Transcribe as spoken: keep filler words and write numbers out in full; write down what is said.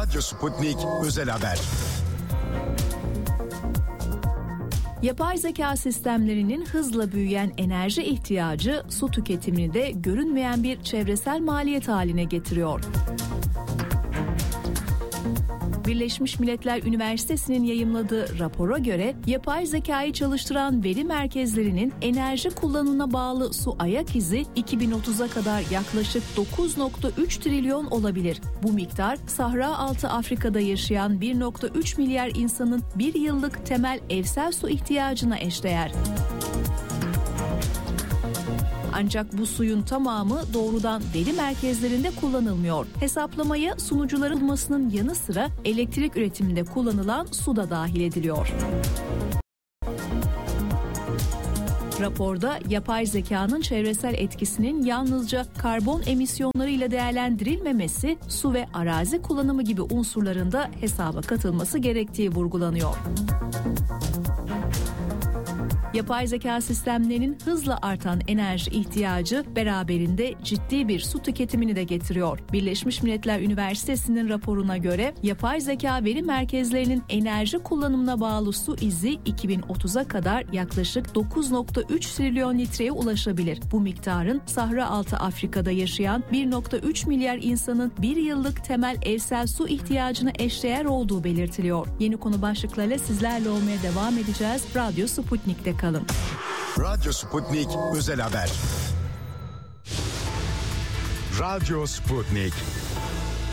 Radyo Sputnik Özel Haber. Yapay zeka sistemlerinin hızla büyüyen enerji ihtiyacı su tüketimini de görünmeyen bir çevresel maliyet haline getiriyor. Birleşmiş Milletler Üniversitesi'nin yayımladığı rapora göre yapay zekayı çalıştıran veri merkezlerinin enerji kullanımına bağlı su ayak izi iki bin otuza kadar yaklaşık dokuz virgül üç trilyon olabilir. Bu miktar Sahra Altı Afrika'da yaşayan bir virgül üç milyar insanın bir yıllık temel evsel su ihtiyacına eşdeğer. Ancak bu suyun tamamı doğrudan veri merkezlerinde kullanılmıyor. Hesaplamaya sunucuların olmasının yanı sıra elektrik üretiminde kullanılan su da dahil ediliyor. Raporda yapay zekanın çevresel etkisinin yalnızca karbon emisyonlarıyla değerlendirilmemesi, su ve arazi kullanımı gibi unsurların da hesaba katılması gerektiği vurgulanıyor. Yapay zeka sistemlerinin hızla artan enerji ihtiyacı beraberinde ciddi bir su tüketimini de getiriyor. Birleşmiş Milletler Üniversitesi'nin raporuna göre yapay zeka veri merkezlerinin enerji kullanımına bağlı su izi iki bin otuza kadar yaklaşık dokuz virgül üç trilyon litreye ulaşabilir. Bu miktarın Sahra Altı Afrika'da yaşayan bir virgül üç milyar insanın bir yıllık temel evsel su ihtiyacına eşdeğer olduğu belirtiliyor. Yeni konu başlıklarıyla sizlerle olmaya devam edeceğiz. Radyo Sputnik'te kalın. Radyo Sputnik Özel Haber. Radyo Sputnik.